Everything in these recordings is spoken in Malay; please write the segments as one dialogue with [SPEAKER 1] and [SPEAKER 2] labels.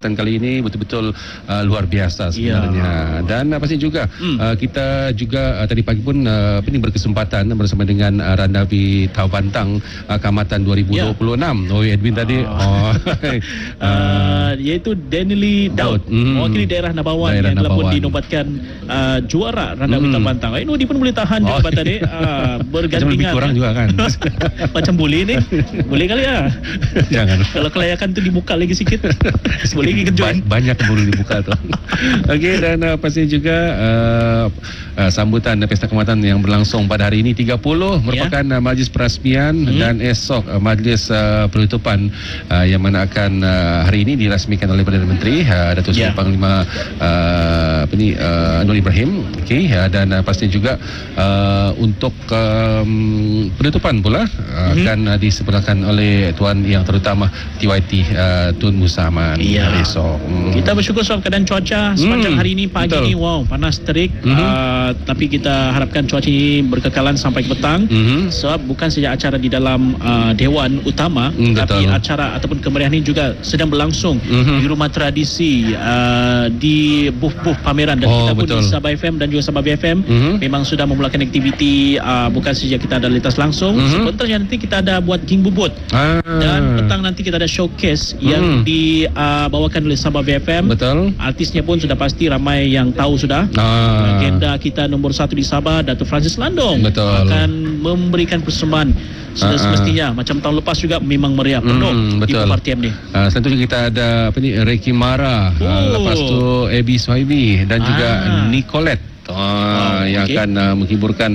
[SPEAKER 1] Dan kali ini betul-betul luar biasa sebenarnya. Dan pasti juga kita juga tadi pagi pun ini berkesempatan bersama dengan Randavi Tawantang Kamatan 2026. Oh, Edwin tadi.
[SPEAKER 2] Iaitu Danieli Daud, mewakili daerah Nabawan yang telah pun dinobatkan juara Randavi Tawantang. Ini pun boleh tahan jabatan ni bergantian.
[SPEAKER 1] Macam lebih kurang juga kan.
[SPEAKER 2] Macam boleh ni. Boleh kali ya.
[SPEAKER 1] Jangan.
[SPEAKER 2] Kalau kelayakan tu dibuka lagi sikit. Boleh lagi join.
[SPEAKER 1] Banyak yang perlu dibuka tu. Okey, dan pasti juga sambutan Pesta Kaamatan yang berlangsung pada hari ini 30 merupakan majlis perasmian dan esok majlis penutupan yang mana akan hari ini dirasmikan oleh Perdana Menteri Datuk Seri Panglima Anwar Ibrahim. Okey, dan pasti juga untuk penutupan pula akan disempurnakan oleh Tuan Yang Terutama TYT Tun Musa Aman esok.
[SPEAKER 2] Kita bersyukur sebab keadaan cuaca sepanjang hari ini pagi ni panas terik, tapi kita harapkan cuaca ini berkekalan sampai ke petang, sebab bukan saja acara di dalam Dewan Utama, tapi acara ataupun kemeriahan ini juga sedang berlangsung di rumah tradisi, di booth-booth pameran, dan kita pun di Sabah FM dan juga Sabah BFM memang sudah memulakan aktiviti, bukan saja kita ada lintas langsung, sebenarnya nanti kita ada buat ging bubut, dan petang nanti kita ada showcase yang dibawakan oleh Sabah BFM.
[SPEAKER 1] Betul.
[SPEAKER 2] Artisnya pun sudah pasti ramai yang tahu sudah. Legenda kita nombor 1 di Sabah, Datuk Francis Landong, akan memberikan persembahan semestinya macam tahun lepas juga, memang meriah penuh di Partiam ni.
[SPEAKER 1] Selain itu kita ada Reiki Mara, lepas tu Abby Swaibi dan juga Nicolette yang akan menghiburkan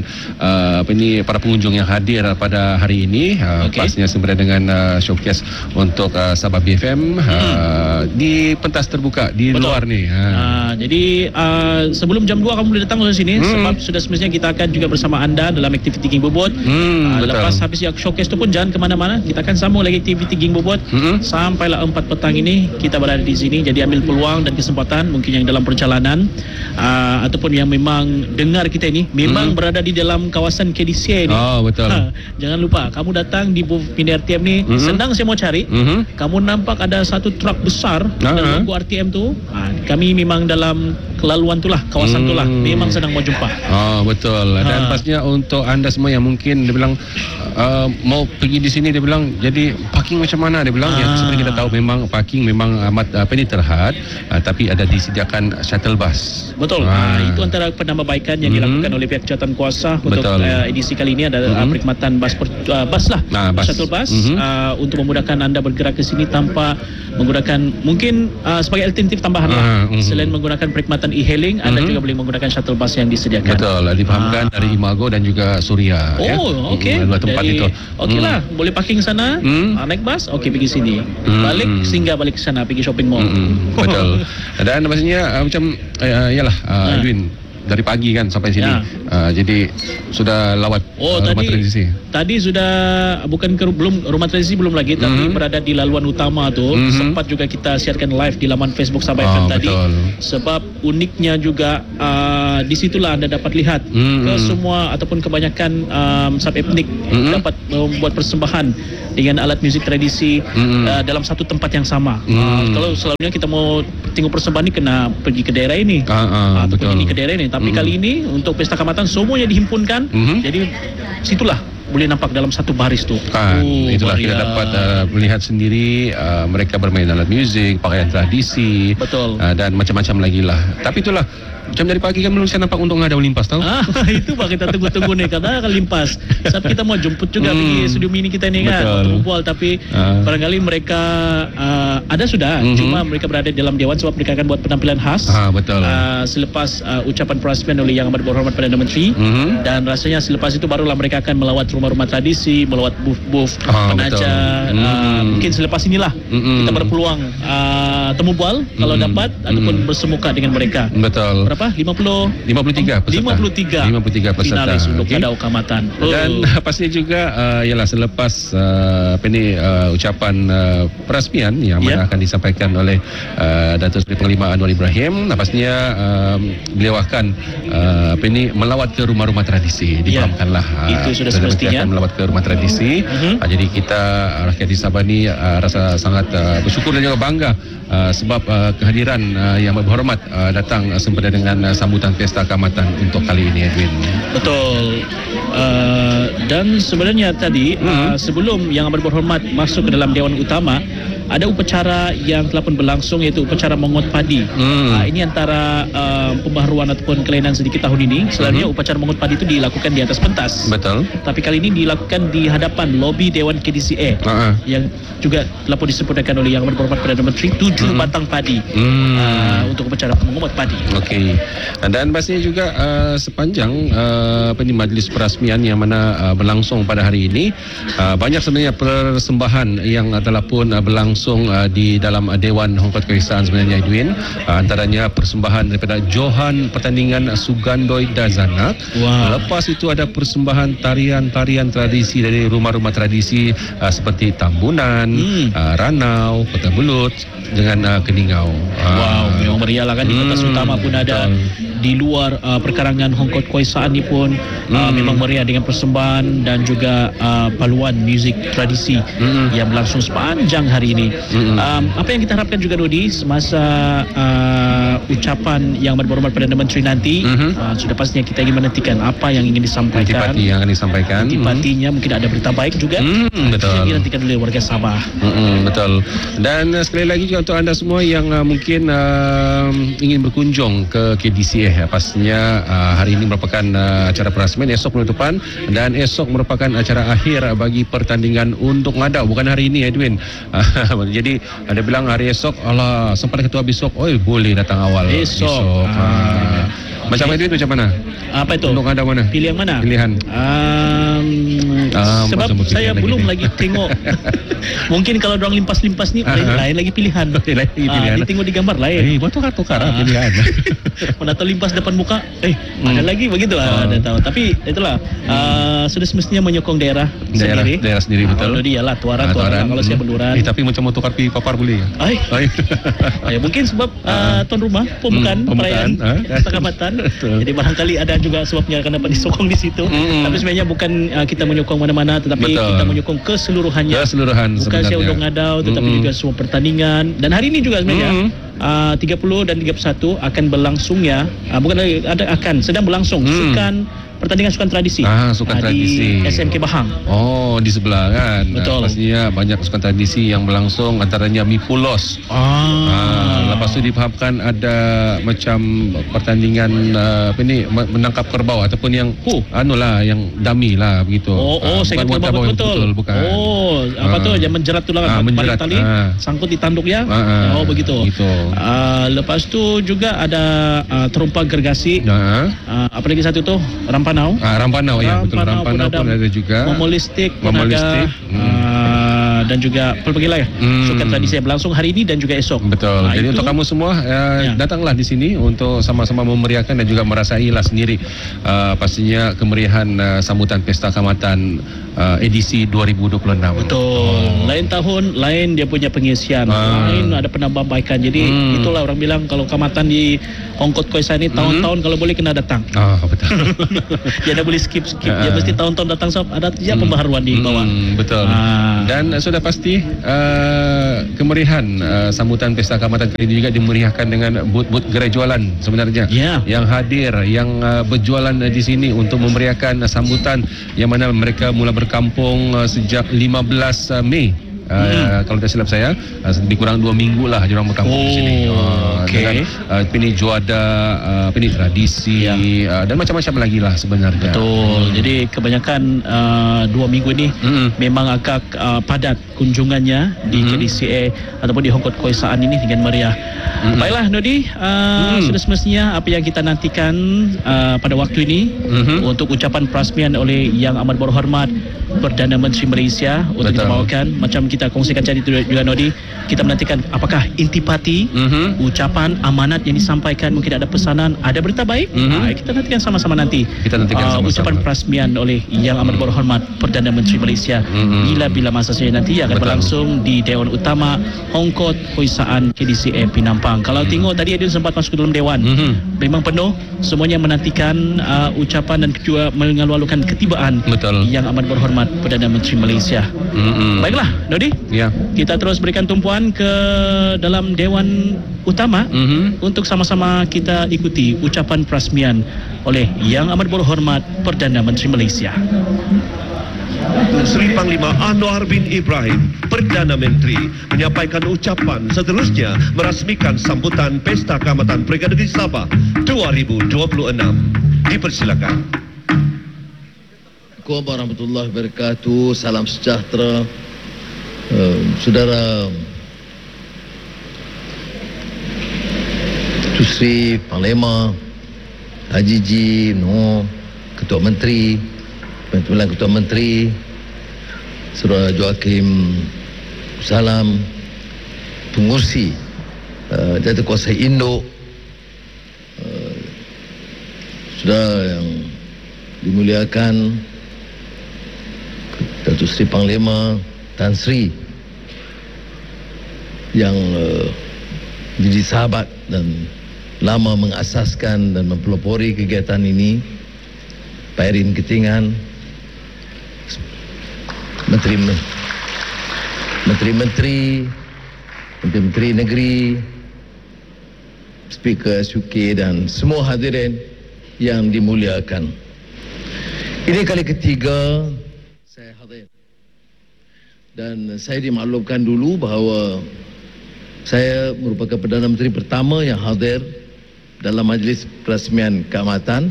[SPEAKER 1] para pengunjung yang hadir pada hari ini. Pasnya sembari dengan showcase untuk Sabah BFM di pentas terbuka di luar ni.
[SPEAKER 2] Jadi sebelum jam 2 kamu boleh datang ke sini, sebab sudah semestinya kita akan juga bersama anda dalam aktiviti ging bubut. Lepas habis showcase tu pun jangan ke mana-mana, kita akan sambung lagi aktiviti ging bubut sampailah 4 petang ini kita berada di sini. Jadi ambil peluang dan kesempatan, mungkin yang dalam perjalanan ataupun yang memang dengar kita ini memang berada di dalam kawasan KDCA ni.
[SPEAKER 1] Betul.
[SPEAKER 2] Jangan lupa kamu datang di booth pindah RTM ni. Senang saya mau cari. Kamu nampak ada satu truk besar dalam logo RTM tu. Kami memang dalam kelaluan tu lah, kawasan tu lah, memang senang mau jumpa.
[SPEAKER 1] Betul. Dan pastinya untuk anda semua yang mungkin dia bilang mau pergi di sini, dia bilang jadi parking macam mana, dia bilang seperti kita tahu memang parking memang amat terhad, tapi ada disediakan shuttle bus.
[SPEAKER 2] Betul. Itu antara penambahbaikan yang dilakukan oleh pihak jawatan kuasa untuk edisi kali ini. Ada perkhidmatan bus lah, shuttle bus, untuk memudahkan anda bergerak ke sini tanpa menggunakan, mungkin sebagai alternatif tambahan lah. Selain menggunakan perkhidmatan e-hailing, anda juga boleh menggunakan shuttle bus yang disediakan.
[SPEAKER 1] Betul, difahamkan dari Imago dan juga Suria.
[SPEAKER 2] Okey.
[SPEAKER 1] Dua tempat itu.
[SPEAKER 2] Okeylah, boleh parking sana, naik bus, pergi sini. Balik, singgah balik ke sana, pergi shopping mall.
[SPEAKER 1] Betul. Dan maksudnya macam Edwin dari pagi kan sampai sini. Jadi sudah lawat rumah tradisi.
[SPEAKER 2] Tadi sudah belum rumah tradisi belum lagi, tapi berada di laluan utama tu. Sempat juga kita siarkan live di laman Facebook Sabah FM tadi. Sebab uniknya juga di situlah anda dapat lihat ke semua ataupun kebanyakan sub etnik dapat membuat persembahan dengan alat muzik tradisi dalam satu tempat yang sama. Kalau selalunya kita mau tengok persembahan ni kena pergi ke daerah ini ataupun ini ke daerah ini, tapi kali ini untuk Pesta Kaamatan semuanya dihimpunkan. Jadi situlah boleh nampak dalam satu baris tu.
[SPEAKER 1] Itulah kita dapat melihat sendiri mereka bermain alat muzik, pakaian tradisi, dan macam-macam lagi lah. Tapi itulah, macam dari pagi kan belum saya nampak untuk ada limpas tahu.
[SPEAKER 2] Itu bah kita tunggu-tunggu ni, kata akan limpas. Sebab kita mau jemput juga pergi studio mini kita ni kan, untuk berbual, tapi barangkali mereka ada sudah, cuma mereka berada dalam dewan sebab mereka akan buat penampilan khas. Selepas ucapan perasmian oleh Yang Amat Berhormat Perdana Menteri, dan rasanya selepas itu barulah mereka akan melawat rumah-rumah tradisi, melawat booth-booth penaja. Mungkin selepas inilah kita berpeluang temu bual kalau dapat, ataupun bersemuka dengan mereka. berapa?
[SPEAKER 1] 53 peserta. 53 peserta.
[SPEAKER 2] Finalis untuk
[SPEAKER 1] Okey.
[SPEAKER 2] Ngada Kamatan.
[SPEAKER 1] Dan pastinya juga ialah selepas ucapan perasmian yang mana akan disampaikan oleh Datuk Seri Panglima Anwar Ibrahim, pastinya beliau akan melawat ke rumah-rumah tradisi. Difahamkanlah
[SPEAKER 2] itu sudah semestinya
[SPEAKER 1] akan melawat ke rumah tradisi. Jadi kita rakyat di Sabah ni rasa sangat bersyukur dan juga bangga sebab kehadiran yang berhormat datang sempena dengan sambutan Pesta Kaamatan untuk kali ini, Edwin.
[SPEAKER 2] Betul. Dan sebenarnya tadi sebelum Yang Amat Berhormat masuk ke dalam Dewan Utama, ada upacara yang telah pun berlangsung, iaitu upacara mengut padi. Ini antara pembaharuan ataupun kelainan sedikit tahun ini. Selalunya upacara mengut padi itu dilakukan di atas pentas.
[SPEAKER 1] Betul.
[SPEAKER 2] Tapi kali ini dilakukan di hadapan lobi Dewan KDCA yang juga telah pun disempurnakan oleh Yang Amat Berhormat Perdana Menteri, 7 batang padi untuk upacara mengut padi.
[SPEAKER 1] Okey. Dan pastinya juga sepanjang majlis perasmian yang mana berlangsung pada hari ini, banyak sebenarnya persembahan yang telah pun berlangsung di dalam Dewan Hongkot Keristaan sebenarnya, Edwin. Antaranya persembahan daripada Johan pertandingan Sugandoi Dazanak. Lepas itu ada persembahan tarian-tarian tradisi dari rumah-rumah tradisi seperti Tambunan, Ranau, Kota Belut dengan Keningau.
[SPEAKER 2] Memang meriah lah kan. Di pentas utama pun ada. Di luar perkarangan Hongkot Keristaan ni pun memang meriah dengan persembahan dan juga paluan muzik tradisi yang berlangsung sepanjang hari ini. Apa yang kita harapkan juga, Dodi, semasa ucapan Yang Amat Berhormat Perdana Menteri nanti, sudah pastinya kita ingin menantikan apa yang ingin disampaikan.
[SPEAKER 1] Antipati yang akan disampaikan.
[SPEAKER 2] Antipatinya mungkin ada berita baik juga.
[SPEAKER 1] Betul.
[SPEAKER 2] Yang dinantikan oleh warga Sabah.
[SPEAKER 1] Betul. Dan sekali lagi juga untuk anda semua yang mungkin ingin berkunjung ke KDCA, pastinya hari ini merupakan acara perasmian, esok penutupan, dan esok merupakan acara akhir bagi pertandingan untuk ngadau. Bukan hari ini, Edwin. Jadi ada bilang hari esok, alah sempat ketua besok, boleh datang awal besok. Macam Edwin macam mana?
[SPEAKER 2] Apa itu?
[SPEAKER 1] Untuk ngadau mana?
[SPEAKER 2] Pilih yang mana?
[SPEAKER 1] Pilihan.
[SPEAKER 2] Sebab saya belum lagi tengok. Mungkin kalau dorang limpas-limpas ni lain lagi pilihan. Dia tengok di gambar lain.
[SPEAKER 1] Betul kan tukar pilihan.
[SPEAKER 2] Mana tahu limpas depan muka, ada lagi begitu ada tahu. Tapi itulah sudah semestinya menyokong daerah sendiri.
[SPEAKER 1] Daerah sendiri, betul.
[SPEAKER 2] Kalau dia lah tuaran kalau saya Beluran.
[SPEAKER 1] Tapi macam mau tukar pi papar boleh.
[SPEAKER 2] Ya mungkin sebab tuan rumah pembukaan perayaan Pesta Kaamatan. Jadi barangkali ada juga sebabnya kenapa disokong di situ. Tapi sebenarnya bukan kita menyokong mana-mana, tetapi kita menyokong keseluruhannya. Bukan saya untuk ngadau, tetapi juga semua pertandingan. Dan hari ini juga sebenarnya 30 dan 31 akan berlangsungnya, sedang berlangsung sukan pertandingan sukan tradisi.
[SPEAKER 1] Sukan tradisi
[SPEAKER 2] di SMK Bahang.
[SPEAKER 1] Di sebelah kan.
[SPEAKER 2] Betul.
[SPEAKER 1] Pastinya banyak sukan tradisi yang berlangsung, antaranya Mipulos. Lepas tu difahamkan ada macam pertandingan menangkap kerbau ataupun yang yang dummy lah begitu.
[SPEAKER 2] Saya kata betul.
[SPEAKER 1] Bukan.
[SPEAKER 2] Apa tu yang menjerat tu lah,
[SPEAKER 1] menjerat
[SPEAKER 2] tali sangkut di tanduk ya. Begitu. Lepas tu juga ada terumpa gergasi. Apa lagi satu tu? Rampanau.
[SPEAKER 1] Rampanau ya, betul. Rampanau pun ada juga.
[SPEAKER 2] Momolistik pun ada. Dan juga pelbagai lah sukan tradisi yang berlangsung hari ini dan juga esok.
[SPEAKER 1] Betul. Jadi untuk kamu semua datanglah di sini untuk sama-sama memeriahkan dan juga merasailah sendiri pastinya kemeriahan sambutan Pesta Kaamatan edisi 2026.
[SPEAKER 2] Betul. Lain tahun, lain dia punya pengisian, lain ada penambahbaikan. Jadi itulah orang bilang kalau Kaamatan di Hongkot Keristaan ini tahun-tahun kalau boleh kena datang.
[SPEAKER 1] Betul.
[SPEAKER 2] Dia dah boleh skip. Dia mesti tahun-tahun datang sebab ada pembaharuan di bawah.
[SPEAKER 1] Betul. Dan sudah pasti kemeriahan sambutan Pesta Kaamatan kali ini juga dimeriahkan dengan booth-booth gerai jualan sebenarnya. Yang hadir, yang berjualan di sini untuk memeriahkan sambutan yang mana mereka mula berkampung sejak 15 Mei. Kalau tak silap saya, lebih kurang 2 minggu lah diorang berkampung di sini. Dengan ini juada, ini tradisi dan macam-macam lagi lah sebenarnya.
[SPEAKER 2] Betul. Jadi kebanyakan 2 minggu ini memang agak padat kunjungannya di KDCA ataupun di Hongkot Keristaan ini dengan meriah. Baiklah Nodi, sudah semestinya apa yang kita nantikan pada waktu ini untuk ucapan perasmian oleh Yang Amat Berhormat Perdana Menteri Malaysia untuk kita bawakan, macam kita kongsikan tadi juga Nodi, kita menantikan apakah intipati, ucapan amanat yang disampaikan, mungkin ada pesanan, ada berita baik. Kita nantikan sama-sama nanti.
[SPEAKER 1] Kita nantikan sama-sama.
[SPEAKER 2] Ucapan perasmian oleh Yang Amat Berhormat Perdana Menteri Malaysia bila masa saya nanti akan berlangsung di Dewan Utama Hong Kong Hoisaan KDCA Penampang. Kalau tengok tadi Adil sempat masuk ke dalam Dewan, memang penuh, semuanya menantikan ucapan dan juga mengalu-alukan ketibaan Yang Amat Berhormat Perdana Menteri Malaysia. Baiklah, Nodi, kita terus berikan tumpuan ke dalam Dewan Utama untuk sama-sama kita ikuti ucapan perasmian oleh Yang Amat Berhormat Perdana Menteri Malaysia.
[SPEAKER 3] Tun Sri Panglima Anwar bin Ibrahim, Perdana Menteri, menyampaikan ucapan, seterusnya merasmikan sambutan Pesta Keamatan Perdana Negeri Sabah 2026. Dipersilakan.
[SPEAKER 4] Assalamualaikum warahmatullahi wabarakatuh. Salam sejahtera. Saudara Tun Sri Panglima Haji G. Noh, Ketua Menteri, Pimpinan Ketua Menteri, Saudara Joakim Salam, Pengurusi Jatuhkuasa Induk, saudara yang dimuliakan Datuk Seri Panglima Tan Sri yang jadi sahabat dan lama mengasaskan dan mempelopori kegiatan ini, Pak Erin Ketingan, Menteri-Menteri, Menteri Negeri, Speaker SUK dan semua hadirin yang dimuliakan. Ini kali ketiga saya hadir. Dan saya dimaklumkan dulu bahawa saya merupakan Perdana Menteri pertama yang hadir dalam majlis perasmian keamatan.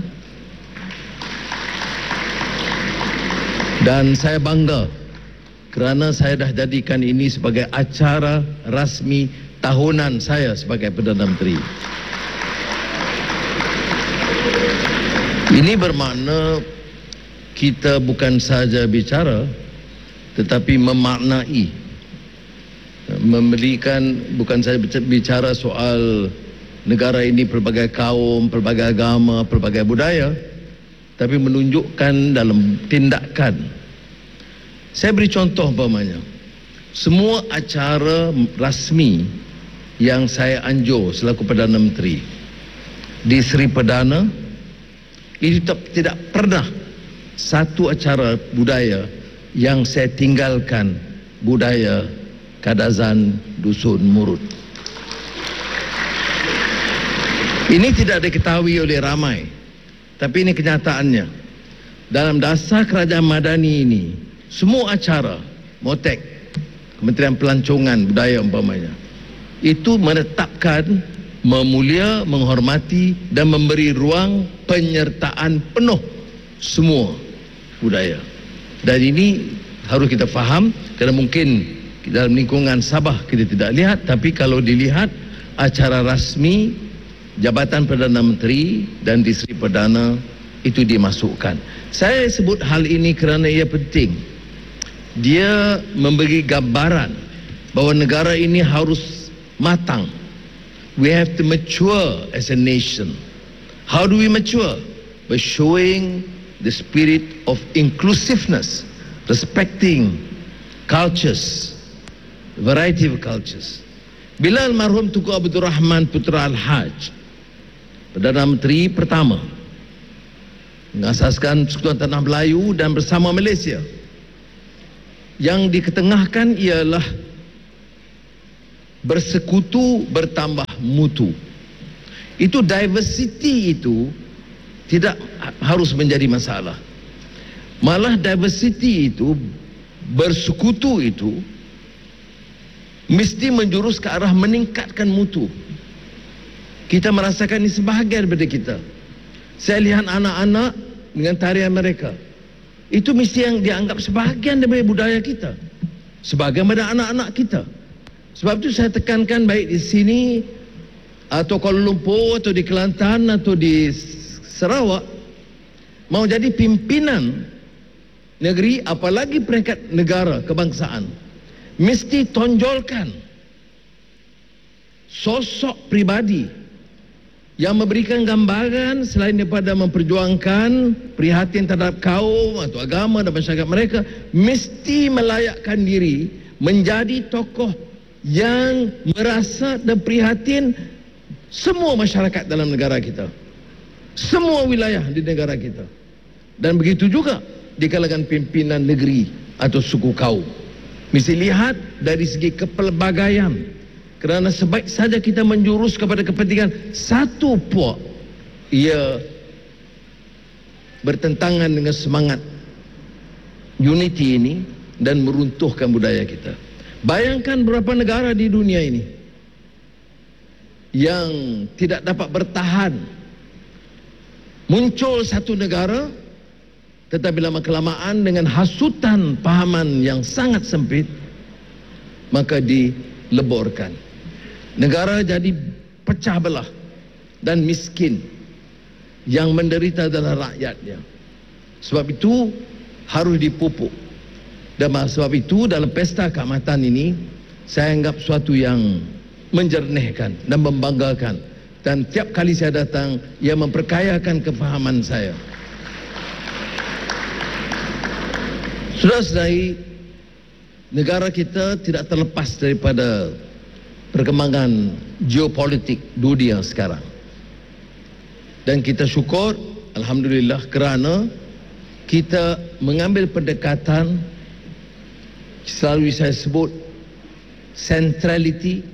[SPEAKER 4] Dan saya bangga kerana saya dah jadikan ini sebagai acara rasmi tahunan saya sebagai Perdana Menteri. Ini bermakna kita bukan sahaja bicara tetapi memaknai, memberikan, bukan sahaja bicara soal negara ini pelbagai kaum, pelbagai agama, pelbagai budaya, tapi menunjukkan dalam tindakan. Saya beri contoh umpamanya, semua acara rasmi yang saya anjur selaku Perdana Menteri di Seri Perdana, itu tidak pernah satu acara budaya yang saya tinggalkan budaya Kadazan Dusun Murut. Ini tidak diketahui oleh ramai, tapi ini kenyataannya. Dalam dasar kerajaan madani ini, semua acara MOTEK, Kementerian Pelancongan Budaya umpamanya, itu menetapkan memulia, menghormati dan memberi ruang penyertaan penuh semua budaya. Dan ini harus kita faham, kerana mungkin dalam lingkungan Sabah kita tidak lihat, tapi kalau dilihat acara rasmi Jabatan Perdana Menteri dan di Seri Perdana itu dimasukkan. Saya sebut hal ini kerana ia penting. Dia memberi gambaran bahawa negara ini harus matang. We have to mature as a nation. How do we mature? By showing the spirit of inclusiveness, respecting cultures, variety of cultures. Bila almarhum Tunku Abdul Rahman Putra Al-Haj, Perdana Menteri pertama, mengasaskan Persekutuan Tanah Melayu dan bersama Malaysia, yang diketengahkan ialah bersekutu bertambah mutu. Itu diversity itu tidak harus menjadi masalah. Malah diversity itu, bersekutu itu mesti menjurus ke arah meningkatkan mutu. Kita merasakan ini sebahagian daripada kita. Saya lihat anak-anak dengan tarian mereka, itu mesti yang dianggap sebahagian daripada budaya kita, sebahagian daripada anak-anak kita. Sebab itu saya tekankan, baik di sini atau Kuala Lumpur atau di Kelantan atau di Sarawak, mau jadi pimpinan negeri, apalagi peringkat negara kebangsaan, mesti tonjolkan sosok pribadi yang memberikan gambaran selain daripada memperjuangkan prihatin terhadap kaum atau agama dan masyarakat mereka, mesti melayakkan diri menjadi tokoh yang merasa dan prihatin semua masyarakat dalam negara kita, semua wilayah di negara kita, dan begitu juga di kalangan pimpinan negeri atau suku kaum. Mesti lihat dari segi kepelbagaian, kerana sebaik saja kita menjurus kepada kepentingan satu puak, ia bertentangan dengan semangat unity ini dan meruntuhkan budaya kita. Bayangkan beberapa negara di dunia ini yang tidak dapat bertahan. Muncul satu negara, tetapi lama-kelamaan dengan hasutan pahaman yang sangat sempit, maka dileburkan. Negara jadi pecah belah dan miskin. Yang menderita adalah rakyatnya. Sebab itu harus dipupuk. Dan sebab itu dalam pesta keamatan ini, saya anggap suatu yang menjernihkan dan membanggakan. Dan tiap kali saya datang, ia memperkayakan kefahaman saya. Saudara-saudari, negara kita tidak terlepas daripada perkembangan geopolitik dunia sekarang. Dan kita syukur, alhamdulillah, kerana kita mengambil pendekatan, selalu saya sebut centrality.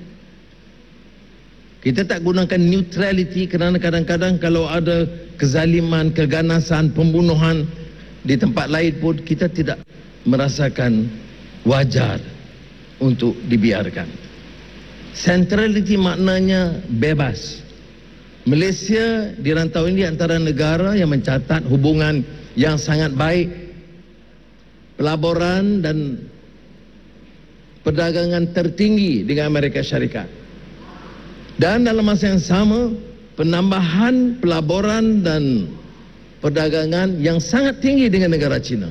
[SPEAKER 4] Kita tak gunakan neutrality, kerana kadang-kadang kalau ada kezaliman, keganasan, pembunuhan di tempat lain pun kita tidak merasakan wajar untuk dibiarkan. Centrality maknanya bebas. Malaysia di rantau ini antara negara yang mencatat hubungan yang sangat baik, pelaburan dan perdagangan tertinggi dengan Amerika Syarikat. Dan dalam masa yang sama, penambahan pelaburan dan perdagangan yang sangat tinggi dengan negara China.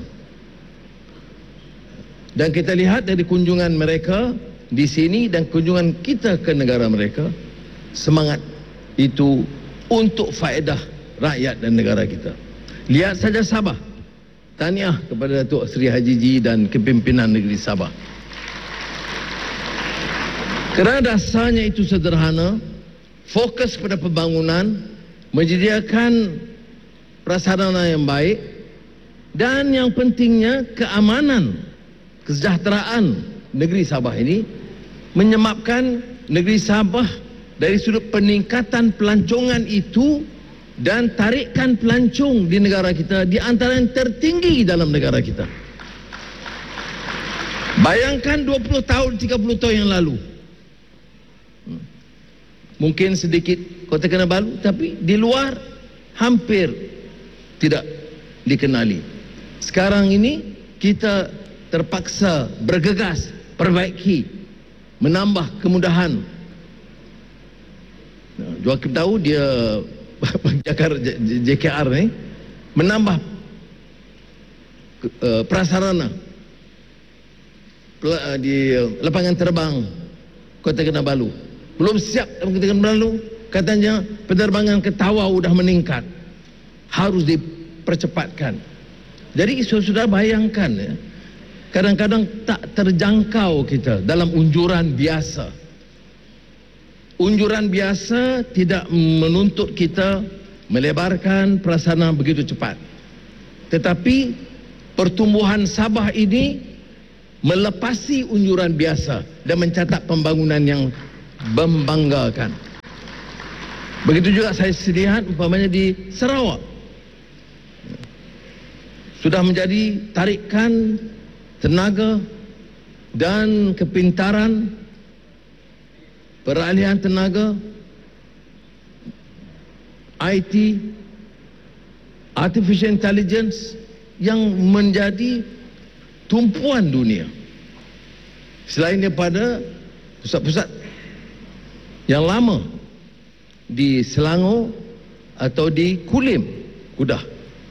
[SPEAKER 4] Dan kita lihat dari kunjungan mereka di sini dan kunjungan kita ke negara mereka, semangat itu untuk faedah rakyat dan negara kita. Lihat saja Sabah. Tahniah kepada Datuk Seri Haji Ji dan kepimpinan negeri Sabah. Kerana dasarnya itu sederhana, fokus pada pembangunan, menyediakan prasarana yang baik, dan yang pentingnya keamanan, kesejahteraan negeri Sabah ini, menyebabkan negeri Sabah dari sudut peningkatan pelancongan itu dan tarikan pelancong di negara kita di antara yang tertinggi dalam negara kita. Bayangkan 20 tahun, 30 tahun yang lalu, mungkin sedikit Kota Kinabalu, tapi di luar hampir tidak dikenali. Sekarang ini kita terpaksa bergegas, perbaiki, menambah kemudahan. Joakim tahu dia JKR ni menambah prasarana di lapangan terbang Kota Kinabalu. Belum siap Kota Kinabalu, katanya penerbangan ke Tawau sudah meningkat, harus dipercepatkan. Jadi saudara bayangkan ya, kadang-kadang tak terjangkau kita dalam unjuran biasa. Unjuran biasa tidak menuntut kita melebarkan prasarana begitu cepat. Tetapi pertumbuhan Sabah ini melepasi unjuran biasa dan mencatat pembangunan yang membanggakan. Begitu juga saya lihat umpamanya di Sarawak. Sudah menjadi tarikan tenaga dan kepintaran, peralihan tenaga, IT, artificial intelligence yang menjadi tumpuan dunia. Selain daripada pusat-pusat yang lama di Selangor atau di Kulim, Kudah.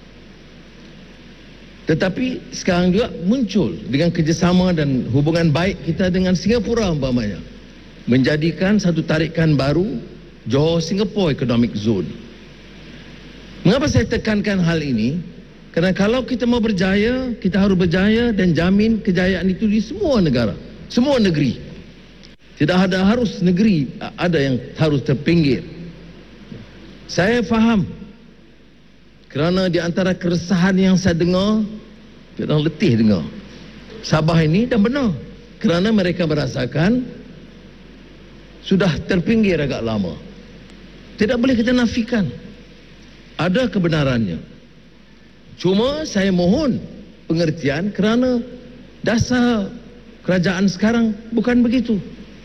[SPEAKER 4] Tetapi sekarang juga muncul dengan kerjasama dan hubungan baik kita dengan Singapura umpamanya, menjadikan satu tarikan baru Johor Singapore Economic Zone. Mengapa saya tekankan hal ini? Kerana kalau kita mau berjaya, kita harus berjaya dan jamin kejayaan itu di semua negara, semua negeri. Tidak ada harus negeri ada yang harus terpinggir. Saya faham, kerana di antara keresahan yang saya dengar, kita letih dengar Sabah ini, dan benar, kerana mereka merasakan sudah terpinggir agak lama. Tidak boleh kita nafikan, ada kebenarannya. Cuma saya mohon pengertian, kerana dasar kerajaan sekarang bukan begitu.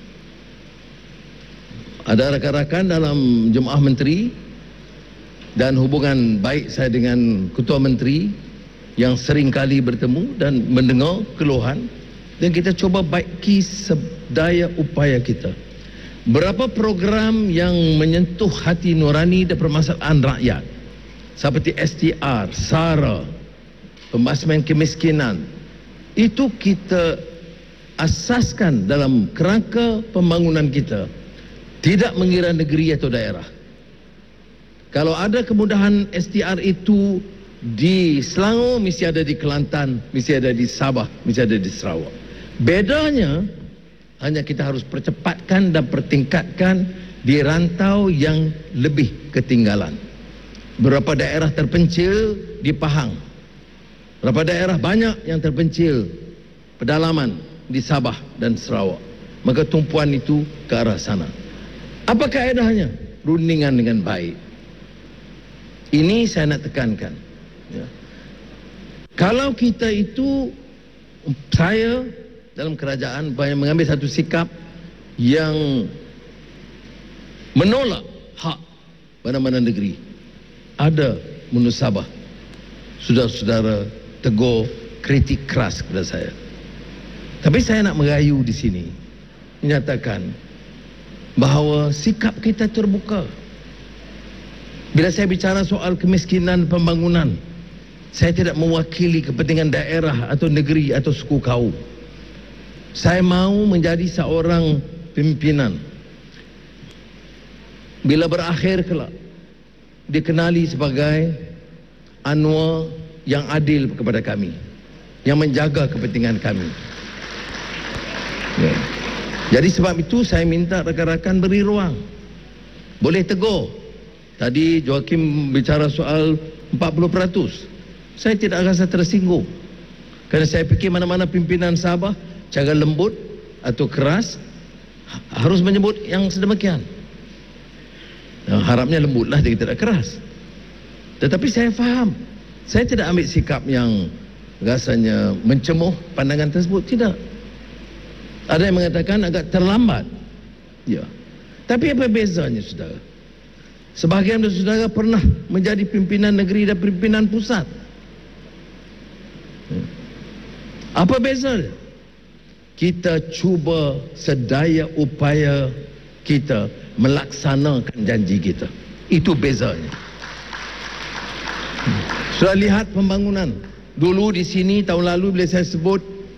[SPEAKER 4] Ada rakan-rakan dalam Jemaah Menteri dan hubungan baik saya dengan Ketua Menteri yang sering kali bertemu dan mendengar keluhan, dan kita cuba baiki sedaya upaya kita. Berapa program yang menyentuh hati nurani dan permasalahan rakyat, seperti STR, SARA, pembasmian kemiskinan, itu kita asaskan dalam kerangka pembangunan kita, tidak mengira negeri atau daerah. Kalau ada kemudahan STR itu di Selangor, mesti ada di Kelantan, mesti ada di Sabah, mesti ada di Sarawak. Bedanya hanya kita harus percepatkan dan pertingkatkan di rantau yang lebih ketinggalan. Beberapa daerah terpencil di Pahang, beberapa daerah banyak yang terpencil pedalaman di Sabah dan Sarawak. Maka tumpuan itu ke arah sana. Apa kaedahnya? Rundingan dengan baik. Ini saya nak tekankan, ya. Kalau kita itu, saya dalam kerajaan banyak mengambil satu sikap yang menolak hak mana-mana negeri. Ada munasabah, saudara-saudara tegur, kritik keras kepada saya. Tapi saya nak merayu di sini, menyatakan bahawa sikap kita terbuka. Bila saya bicara soal kemiskinan pembangunan, saya tidak mewakili kepentingan daerah atau negeri atau suku kaum. Saya mahu menjadi seorang pimpinan. Bila berakhir kelak, dikenali sebagai Anwar yang adil kepada kami, yang menjaga kepentingan kami. Ya. Jadi sebab itu saya minta rakan-rakan beri ruang. Boleh tegur. Tadi Joakim bicara soal 40%. Saya tidak rasa tersinggung, kerana saya fikir mana-mana pimpinan Sabah cara lembut atau keras harus menyebut yang sedemikian. Harapnya lembutlah, dia tidak keras. Tetapi saya faham, saya tidak ambil sikap yang rasanya mencemuh pandangan tersebut. Tidak. Ada yang mengatakan agak terlambat. Ya. Tapi apa bezanya, saudara? Sebahagian dari saudara pernah menjadi pimpinan negeri dan pimpinan pusat. Apa bezanya? Kita cuba sedaya upaya kita melaksanakan janji kita. Itu bezanya. Sudah lihat pembangunan. Dulu di sini tahun lalu bila saya sebut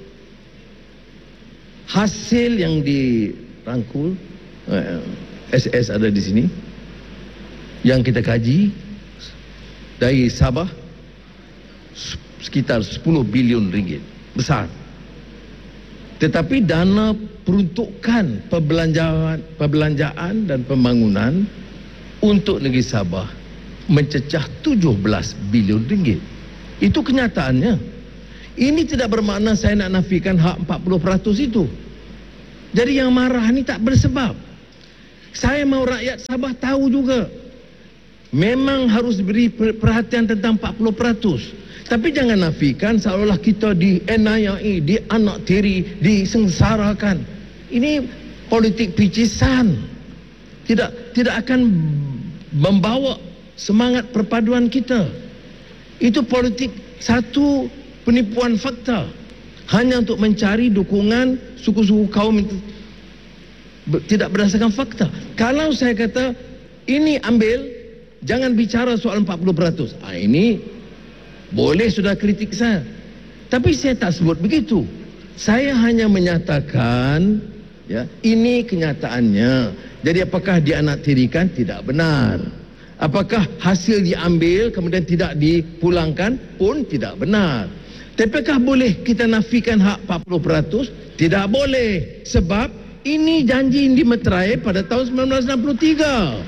[SPEAKER 4] hasil yang dirangkul, SS ada di sini, yang kita kaji dari Sabah sekitar 10 bilion ringgit. Besar. Tetapi dana peruntukan perbelanjaan dan pembangunan untuk negeri Sabah mencecah 17 bilion ringgit. Itu kenyataannya. Ini tidak bermakna saya nak nafikan hak 40% itu. Jadi yang marah ni tak bersebab. Saya mahu rakyat Sabah tahu juga, memang harus beri perhatian tentang 40%. Tapi jangan nafikan seolah-olah kita dianiayai, dianak tiri, disengsarakan. Ini politik picisan. Tidak akan membawa semangat perpaduan kita. Itu politik satu penipuan fakta, hanya untuk mencari dukungan suku-suku kaum itu, tidak berdasarkan fakta. Kalau saya kata ini ambil, jangan bicara soal 40%. Ini boleh sudah kritik saya, tapi saya tak sebut begitu. Saya hanya menyatakan Ya, ini kenyataannya. Jadi apakah dianaktirikan? Tidak benar. Apakah hasil diambil kemudian tidak dipulangkan? Pun tidak benar. Tapi apakah boleh kita nafikan hak 40%? Tidak boleh. Sebab ini janji yang dimeterai pada tahun 1963.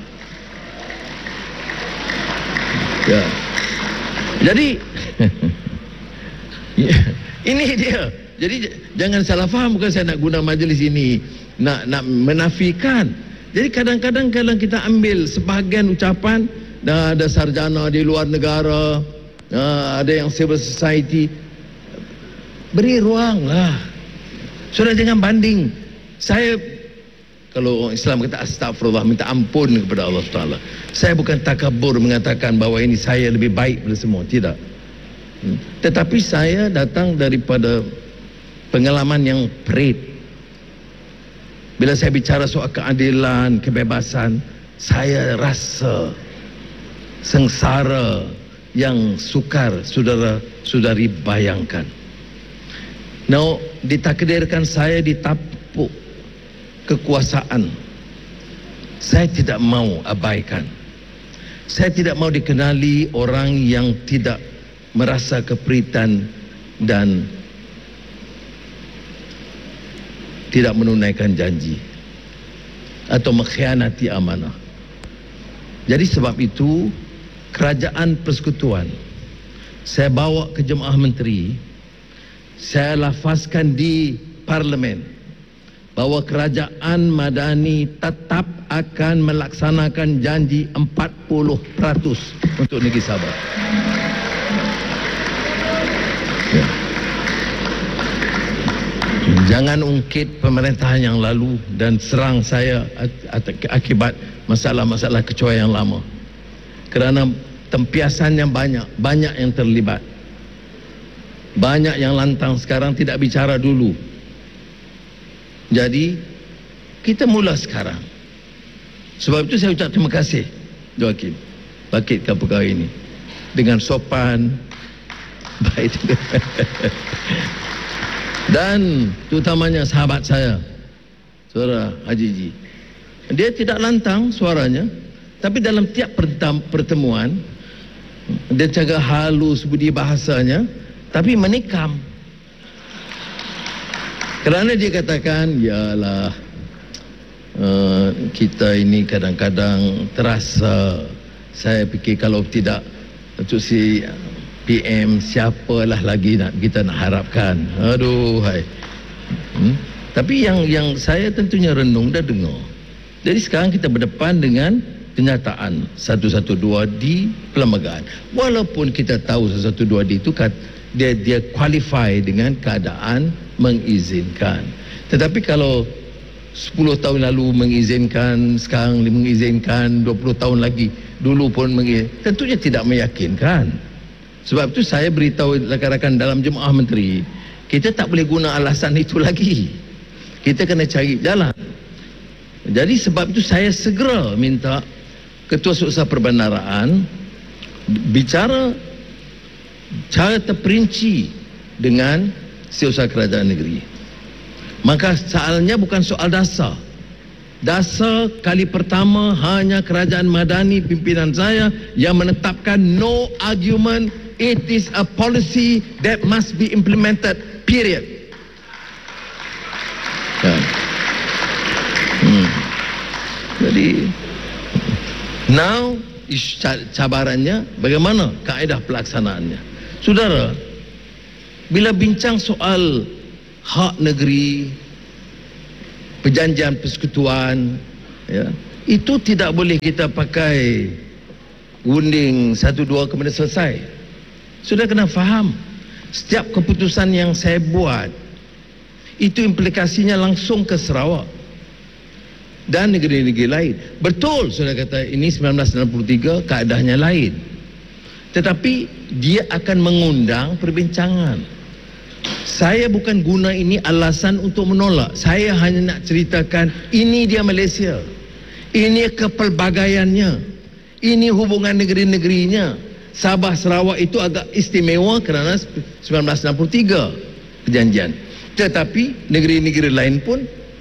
[SPEAKER 4] Ya. Jadi ini dia. Jadi jangan salah faham, bukan saya nak guna majlis ini nak menafikan. Jadi kadang-kadang kalau kita ambil sebahagian ucapan, ada sarjana di luar negara, ada yang civil society, beri ruang lah. Sudah jangan banding. Saya, kalau orang Islam kata astagfirullah, minta ampun kepada Allah Taala. Saya bukan takabur mengatakan bahawa ini saya lebih baik daripada semua, tidak. Tetapi saya datang daripada pengalaman yang perit. Bila saya bicara soal keadilan, kebebasan, saya rasa sengsara yang sukar saudara-saudari bayangkan. Now, ditakdirkan saya ditapuk kekuasaan. Saya tidak mau abaikan. Saya tidak mau dikenali orang yang tidak merasa keperitan dan tidak menunaikan janji atau mengkhianati amanah. Jadi sebab itu, kerajaan persekutuan saya bawa ke Jemaah Menteri, saya lafazkan di Parlimen bahawa kerajaan Madani tetap akan melaksanakan janji 40% untuk negeri Sabah. Ya. Jangan ungkit pemerintahan yang lalu dan serang saya akibat masalah-masalah kecoa yang lama. Kerana tempiasannya banyak yang terlibat. Banyak yang lantang sekarang tidak bicara dulu. Jadi kita mula sekarang. Sebab itu saya ucap terima kasih Joakim bangkitkan perkara ini dengan sopan, baik. Dan terutamanya sahabat saya, Saudara Haji Ji. Dia tidak lantang suaranya, tapi dalam tiap pertemuan dia jaga halus budi bahasanya, tapi menikam. Kerana dia katakan, yalah, kita ini kadang-kadang terasa, saya fikir kalau tidak untuk si PM, siapalah lagi kita nak harapkan. Aduh, hai. Tapi yang saya tentunya renung dan dengar. Jadi sekarang kita berdepan dengan kenyataan 112 di perlembagaan. Walaupun kita tahu 112 di itu dia qualify dengan keadaan mengizinkan. Tetapi kalau 10 tahun lalu mengizinkan, sekarang mengizinkan, 20 tahun lagi dulu pun mengizinkan, tentunya tidak meyakinkan. Sebab itu saya beritahu rakan-rakan dalam Jemaah Menteri, kita tak boleh guna alasan itu lagi. Kita kena cari jalan. Jadi sebab itu saya segera minta Ketua Suksa Perbandaraan bicara cara terperinci dengan Setiausaha Kerajaan Negeri. Maka soalnya bukan soal dasar. Dasar kali pertama hanya Kerajaan Madani pimpinan saya yang menetapkan no argument. It is a policy that must be implemented, period. Jadi now cabarannya bagaimana kaedah pelaksanaannya. Saudara, bila bincang soal hak negeri, perjanjian persekutuan, ya, itu tidak boleh kita pakai gunting 1-2 kemudian selesai. Sudah kena faham, setiap keputusan yang saya buat itu implikasinya langsung ke Sarawak dan negeri-negeri lain. Betul sudah kata ini 1963 keadaannya lain, tetapi dia akan mengundang perbincangan. Saya bukan guna ini alasan untuk menolak. Saya hanya nak ceritakan ini dia Malaysia, ini kepelbagaiannya, ini hubungan negeri-negerinya. Sabah Sarawak itu agak istimewa kerana 1963 perjanjian. Tetapi negeri-negeri lain pun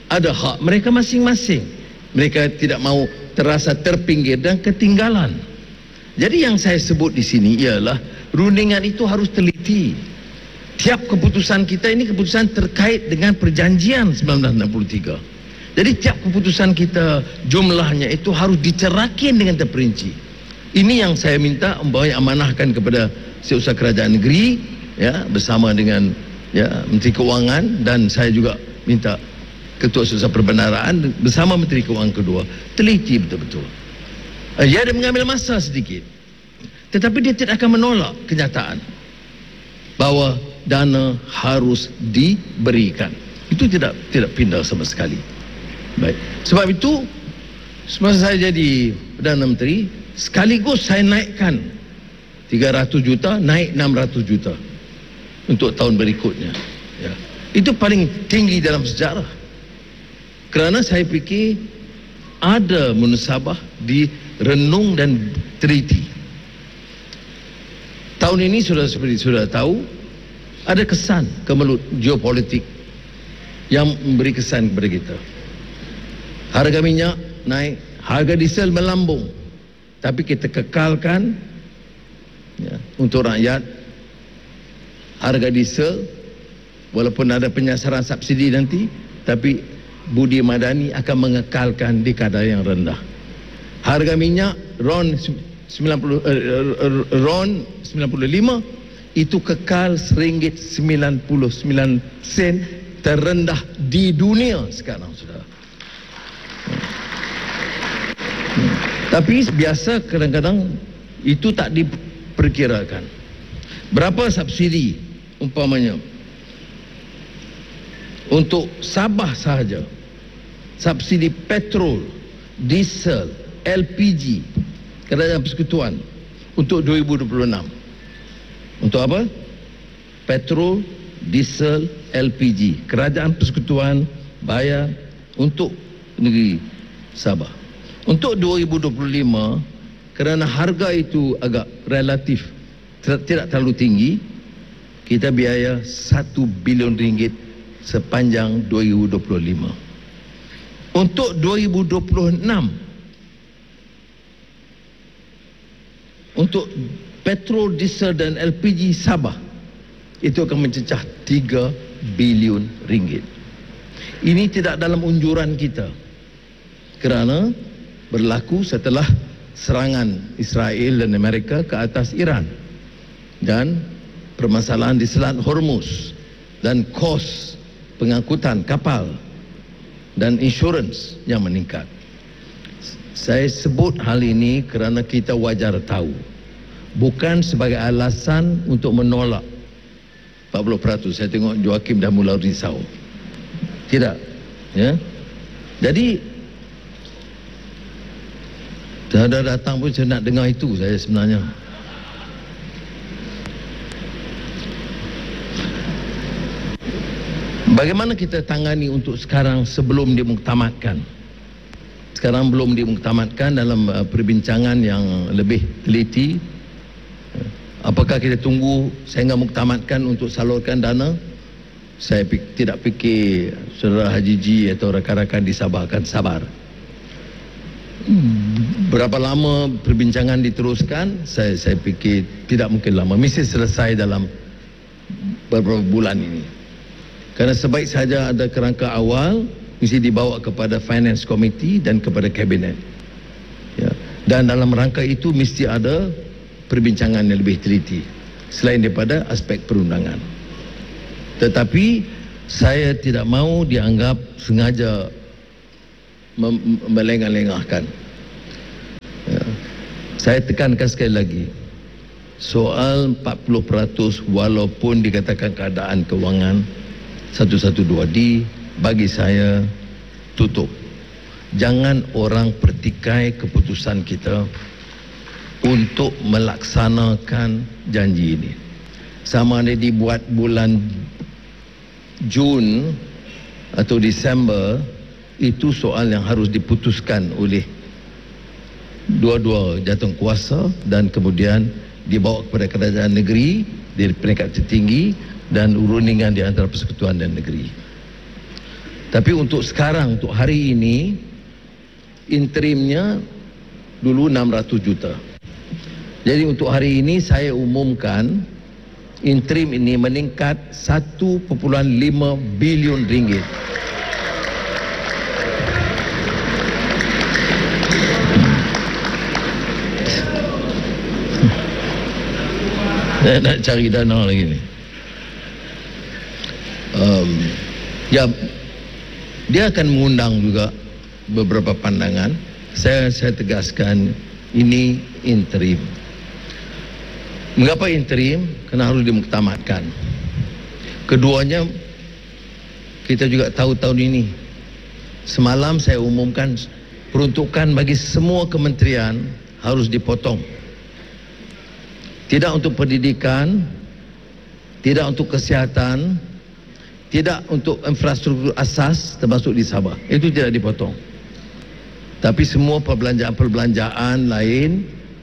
[SPEAKER 4] ada hak mereka masing-masing. Mereka tidak mau terasa terpinggir dan ketinggalan. Jadi yang saya sebut di sini ialah rundingan itu harus teliti. Tiap keputusan kita ini keputusan terkait dengan perjanjian 1963. Jadi tiap keputusan kita jumlahnya itu harus dicerakin dengan terperinci. Ini yang saya minta amanahkan kepada Setiausaha Kerajaan Negeri, ya, bersama dengan Menteri Kewangan, dan saya juga minta Ketua Setiausaha Perbendaharaan bersama Menteri Kewangan kedua teliti betul-betul. Dia ada mengambil masa sedikit, tetapi dia tidak akan menolak kenyataan bahawa dana harus diberikan. Itu tidak pindah sama sekali. Baik. Sebab itu semasa saya jadi Perdana Menteri, sekaligus saya naikkan 300 juta, naik 600 juta untuk tahun berikutnya. Ya. Itu paling tinggi dalam sejarah. Kerana saya fikir ada munasabah direnung dan teliti. Tahun ini seperti sudah tahu, ada kesan kemelut geopolitik yang memberi kesan kepada kita. Harga minyak naik, harga diesel melambung, tapi kita kekalkan, ya, untuk rakyat harga diesel, walaupun ada penyasaran subsidi nanti, tapi Budi Madani akan mengekalkan di kadar yang rendah. Harga minyak RON 95 itu kekal RM1.99 terendah di dunia sekarang, saudara. Tapi biasa kadang-kadang itu tak diperkirakan. Berapa subsidi umpamanya untuk Sabah sahaja, subsidi petrol, diesel, LPG, Kerajaan Persekutuan untuk 2026. Untuk apa? Petrol, diesel, LPG, Kerajaan Persekutuan bayar untuk negeri Sabah. Untuk 2025, kerana harga itu agak relatif tidak terlalu tinggi, kita biaya RM1 bilion sepanjang 2025. Untuk 2026, untuk petrol, diesel dan LPG Sabah, itu akan mencecah RM3 bilion. Ini tidak dalam unjuran kita, kerana berlaku setelah serangan Israel dan Amerika ke atas Iran dan permasalahan di Selat Hormuz dan kos pengangkutan kapal dan insurans yang meningkat. Saya sebut hal ini kerana kita wajar tahu, bukan sebagai alasan untuk menolak 40%. Saya tengok Joakim dah mula risau. Tidak, ya. Jadi dah datang pun saya nak dengar itu saya sebenarnya. Bagaimana kita tangani untuk sekarang sebelum dimuktamadkan? Sekarang belum dimuktamadkan dalam perbincangan yang lebih teliti. Apakah kita tunggu sehingga muktamadkan untuk salurkan dana? Saya tidak fikir saudara Haji Ji atau rakan-rakan di Sabah akan sabar. Berapa lama perbincangan diteruskan? Saya fikir tidak mungkin lama. Mesti selesai dalam beberapa bulan ini. Kerana sebaik saja ada kerangka awal, mesti dibawa kepada Finance Committee dan kepada Kabinet. Ya. Dan dalam rangka itu mesti ada perbincangan yang lebih teliti selain daripada aspek perundangan. Tetapi saya tidak mahu dianggap sengaja melengah-lengahkan. Ya. Saya tekankan sekali lagi, soal 40% walaupun dikatakan keadaan kewangan 112D, bagi saya tutup. Jangan orang pertikai keputusan kita untuk melaksanakan janji ini. Sama ada dibuat bulan Jun atau Disember, itu soal yang harus diputuskan oleh dua-dua jatuh kuasa dan kemudian dibawa kepada kerajaan negeri dari peringkat tertinggi dan rundingan di antara persekutuan dan negeri. Tapi untuk sekarang, untuk hari ini, interimnya dulu 600 juta. Jadi untuk hari ini saya umumkan interim ini meningkat 1.5 bilion ringgit. Saya nak cari dana lagi ni. Ya, dia akan mengundang juga beberapa pandangan. Saya tegaskan ini interim. Mengapa interim? Kerana harus dimuktamadkan. Keduanya, kita juga tahu tahun ini. Semalam saya umumkan peruntukan bagi semua kementerian harus dipotong. Tidak untuk pendidikan, tidak untuk kesihatan, tidak untuk infrastruktur asas termasuk di Sabah. Itu tidak dipotong. Tapi semua perbelanjaan lain,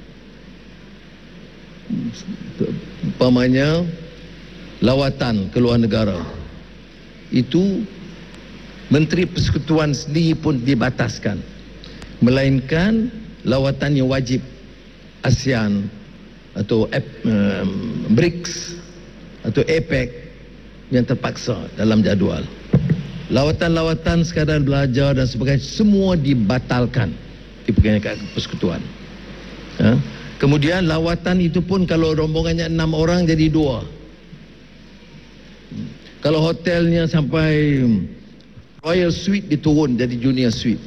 [SPEAKER 4] umpamanya lawatan ke luar negara, itu Menteri Persekutuan sendiri pun dibataskan. Melainkan lawatan yang wajib ASEAN atau BRICS atau APEC yang terpaksa dalam jadual. Lawatan-lawatan sekadar belajar dan sebagainya semua dibatalkan di Perkhidmatan Persekutuan. Kemudian lawatan itu pun kalau rombongannya 6 orang jadi 2. Kalau hotelnya sampai Royal Suite diturun jadi Junior Suite.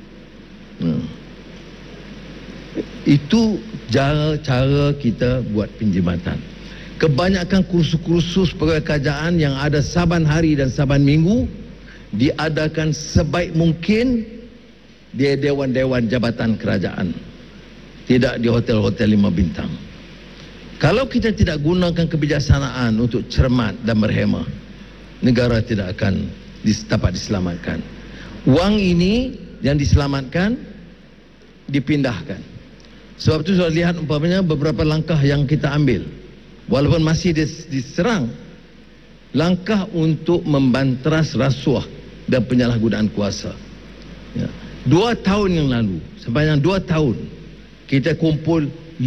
[SPEAKER 4] Itu cara kita buat penjimatan. Kebanyakan kursus-kursus pegawai kerajaan yang ada saban hari dan saban minggu diadakan sebaik mungkin di dewan-dewan jabatan kerajaan, tidak di hotel-hotel 5 bintang. Kalau kita tidak gunakan kebijaksanaan untuk cermat dan berhemah, negara tidak akan dapat diselamatkan. Wang ini yang diselamatkan dipindahkan. Sebab itu sudah lihat umpamanya beberapa langkah yang kita ambil, walaupun masih diserang, langkah untuk membanteras rasuah dan penyalahgunaan kuasa. 2 tahun yang lalu, sepanjang 2 tahun, kita kumpul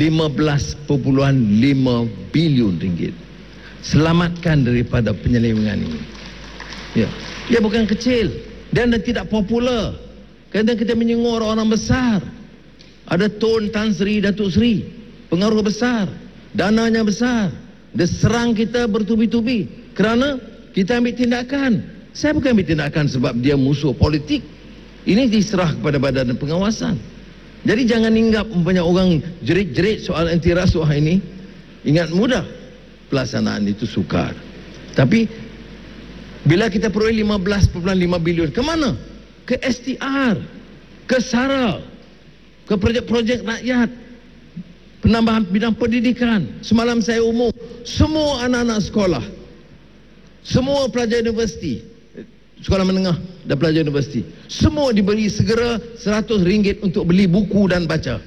[SPEAKER 4] 15.5 bilion ringgit. Selamatkan daripada penyelewengan ini. Dia bukan kecil dan tidak popular. Kadang kita menyingung orang besar. Ada Tun Tan Sri, Datuk Sri, pengaruh besar, dananya besar. Dia serang kita bertubi-tubi kerana kita ambil tindakan. Saya bukan ambil tindakan sebab dia musuh politik. Ini diserah kepada badan pengawasan. Jadi jangan hinggap umpamanya orang jerit-jerit soal anti rasuah ini. Ingat mudah, pelaksanaan itu sukar. Tapi bila kita peroleh 15.5 bilion, ke mana? Ke STR, ke SARA, ke projek-projek rakyat, penambahan bidang pendidikan. Semalam saya umum, semua anak-anak sekolah, semua pelajar universiti, sekolah menengah dan pelajar universiti, semua diberi segera RM100 untuk beli buku dan baca.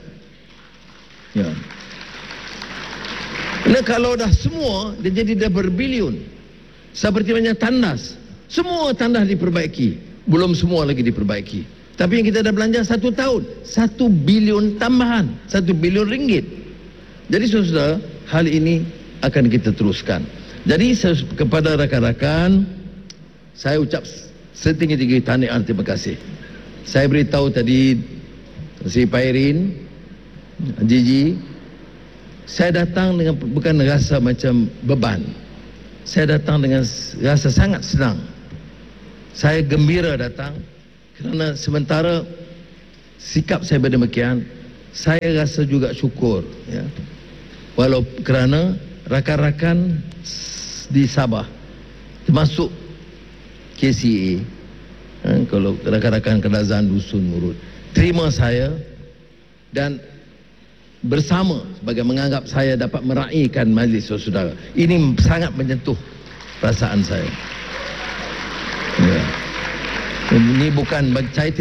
[SPEAKER 4] Nah, kalau dah semua, dia jadi dah berbilion. Seperti banyak tandas, semua tandas diperbaiki, belum semua lagi diperbaiki. Tapi yang kita dah belanja 1 tahun, 1 bilion tambahan, 1 bilion ringgit. Jadi saudara, hal ini akan kita teruskan. Jadi kepada rakan-rakan, saya ucap setinggi-tinggi tahniah, terima kasih. Saya beritahu tadi si Pairin, Gigi, saya datang dengan bukan rasa macam beban. Saya datang dengan rasa sangat senang. Saya gembira datang kerana sementara sikap saya berdemikian, saya rasa juga syukur, walau kerana rakan-rakan di Sabah, termasuk KCA, kalau rakan-rakan Kedazan Dusun Murud, terima saya dan bersama sebagai menganggap saya dapat meraihkan majlis saudara. Ini sangat menyentuh perasaan saya. Ini bukan bagi saya.